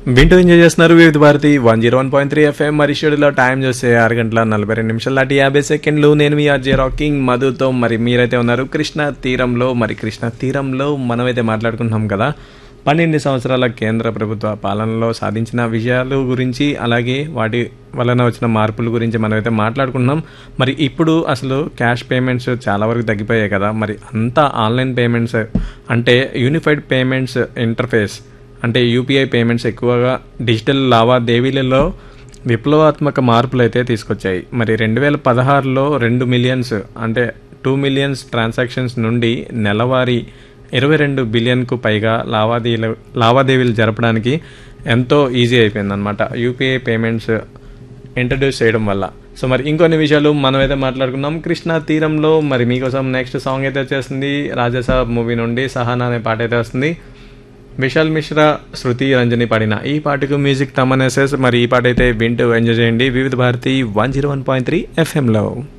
వింటూ ఎంజాయ్ చేస్తున్నారు వివిధ భారతి 101.3 FM. మరి షెడ్యూల్లో టైం చూస్తే 6:42 దాటి 50 సెకండ్లు. నేను మీ ఆర్జే రాకింగ్ మధుతో. మరి మీరైతే ఉన్నారు కృష్ణా తీరంలో. మరి కృష్ణా తీరంలో మనమైతే మాట్లాడుకుంటున్నాం కదా 12 సంవత్సరాల కేంద్ర ప్రభుత్వ పాలనలో సాధించిన విజయాలు గురించి, అలాగే వాటి వలన వచ్చిన మార్పుల గురించి మనమైతే మాట్లాడుకుంటున్నాం. మరి ఇప్పుడు అసలు క్యాష్ పేమెంట్స్ చాలా వరకు తగ్గిపోయాయి కదా. మరి అంతా ఆన్లైన్ పేమెంట్స్ అంటే యూనిఫైడ్ పేమెంట్స్ ఇంటర్ఫేస్ అంటే యూపీఐ పేమెంట్స్ ఎక్కువగా డిజిటల్ లావాదేవీలలో విప్లవాత్మక మార్పులు అయితే తీసుకొచ్చాయి. మరి 2016లో 2 మిలియన్స్ అంటే 2 మిలియన్స్ ట్రాన్సాక్షన్స్ నుండి నెలవారీ 22 బిలియన్కు పైగా లావాదేవీలు జరపడానికి ఎంతో ఈజీ అయిపోయిందనమాట యూపీఐ పేమెంట్స్ ఇంట్రడ్యూస్ చేయడం వల్ల. సో మరి ఇంకొన్ని విషయాలు మనమైతే మాట్లాడుకున్నాం కృష్ణా తీరంలో. మరి మీకోసం నెక్స్ట్ సాంగ్ అయితే వచ్చేస్తుంది రాజాసాబ్ మూవీ నుండి సహానా అనే పాట అయితే వస్తుంది. విశాల్ మిశ్రా, శృతి రంజని పాడిన ఈ పాటకు మ్యూజిక్ తమన్ ఎస్ఎస్. మరి ఈ పాట అయితే వింటూ ఎంజాయ్ చేయండి వివిధ భారతి 101.3 FM లో.